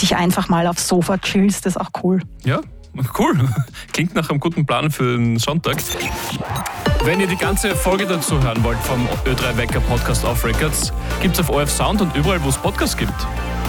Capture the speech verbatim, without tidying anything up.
dich einfach mal aufs Sofa chillst, das ist auch cool. Ja, cool. Klingt nach einem guten Plan für den Sonntag. Wenn ihr die ganze Folge dazu hören wollt vom Ö drei Wecker Podcast auf Records, gibt's auf O R F Sound und überall, wo es Podcasts gibt.